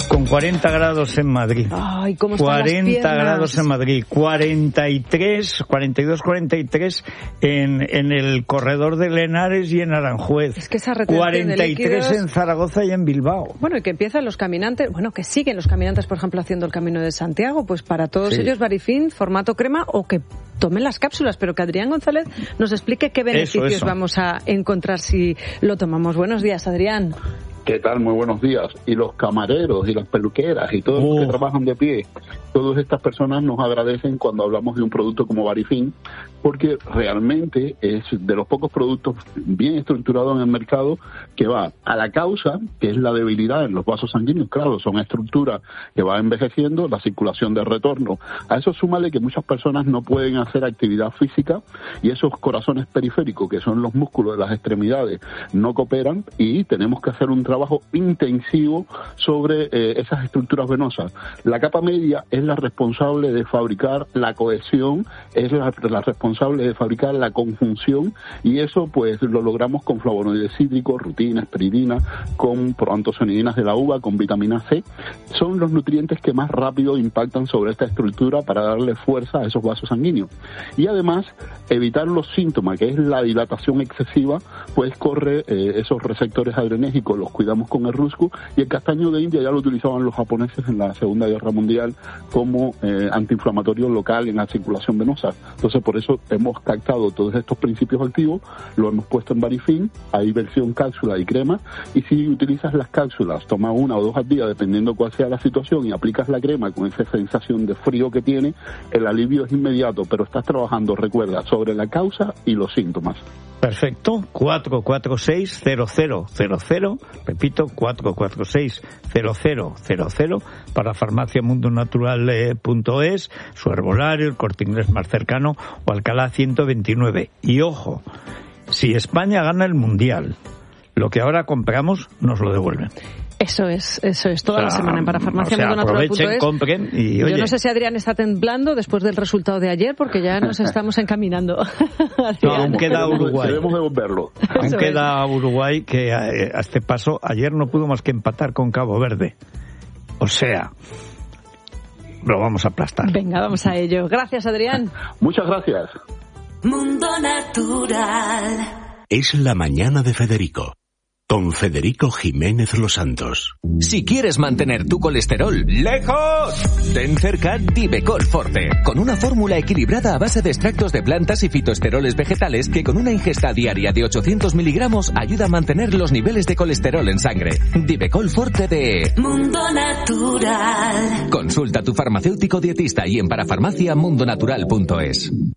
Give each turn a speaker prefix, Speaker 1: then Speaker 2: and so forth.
Speaker 1: Con 40 grados en Madrid.
Speaker 2: Ay, ¿cómo están
Speaker 1: 40
Speaker 2: las piernas?
Speaker 1: grados en Madrid. 42, 43 en el corredor de Lenares y en Aranjuez.
Speaker 2: Es que esa retención
Speaker 1: 43
Speaker 2: de líquidos...
Speaker 1: en Zaragoza y en Bilbao.
Speaker 2: Bueno, y que empiezan los caminantes, que siguen los caminantes, por ejemplo, haciendo el Camino de Santiago, pues para todos ellos Barifin, formato crema, o que tomen las cápsulas, pero que Adrián González nos explique qué beneficios vamos a encontrar si lo tomamos. Buenos días, Adrián.
Speaker 3: ¿Qué tal? Muy buenos días. Y los camareros y las peluqueras y todos los que trabajan de pie, todas estas personas nos agradecen cuando hablamos de un producto como Barifin, porque realmente es de los pocos productos bien estructurados en el mercado que va a la causa, que es la debilidad en los vasos sanguíneos. Claro, son estructuras que van envejeciendo, la circulación de retorno. A eso súmale que muchas personas no pueden hacer actividad física y esos corazones periféricos, que son los músculos de las extremidades, no cooperan y tenemos que hacer un trabajo intensivo sobre esas estructuras venosas. La capa media es la responsable de fabricar la cohesión, es la responsable de fabricar la conjunción, y eso pues lo logramos con flavonoides cítricos, rutina, esperidina, con proantocianinas de la uva, con vitamina C. Son los nutrientes que más rápido impactan sobre esta estructura para darle fuerza a esos vasos sanguíneos. Y además, evitar los síntomas, que es la dilatación excesiva, pues corre esos receptores adrenérgicos, los cuidamos con el rusco, y el castaño de India ya lo utilizaban los japoneses en la Segunda Guerra Mundial como antiinflamatorio local en la circulación venosa. Entonces, por eso hemos captado todos estos principios activos, lo hemos puesto en Barifin, hay versión cápsula y crema, y si utilizas las cápsulas, toma 1 o 2 al día, dependiendo cuál sea la situación, y aplicas la crema con esa sensación de frío que tiene, el alivio es inmediato, pero estás trabajando, recuerda, sobre la causa y los síntomas.
Speaker 1: Perfecto, 446-0000, repito, 446-0000 para farmaciamundonatural.es, su herbolario, el Corte Inglés más cercano o Alcalá 129. Y ojo, si España gana el Mundial, lo que ahora compramos nos lo devuelven.
Speaker 2: Eso es, toda la semana en parafarmaciamundonatural.es.
Speaker 1: Aprovechen, compren y oye.
Speaker 2: Yo no sé si Adrián está temblando después del resultado de ayer, porque ya nos estamos encaminando.
Speaker 1: No, aún queda Uruguay.
Speaker 3: Debemos devolverlo.
Speaker 1: Aún queda Uruguay, que a este paso ayer no pudo más que empatar con Cabo Verde. O sea, lo vamos a aplastar.
Speaker 2: Venga, vamos a ello. Gracias, Adrián.
Speaker 3: Muchas gracias.
Speaker 4: Mundo Natural.
Speaker 5: Es la mañana de Federico. Con Federico Jiménez Los Santos.
Speaker 6: Si quieres mantener tu colesterol lejos, ten cerca Divecol Forte, con una fórmula equilibrada a base de extractos de plantas y fitoesteroles vegetales que con una ingesta diaria de 800 miligramos ayuda a mantener los niveles de colesterol en sangre. Divecol Forte de
Speaker 4: Mundo Natural.
Speaker 6: Consulta a tu farmacéutico dietista y en parafarmaciamundonatural.es.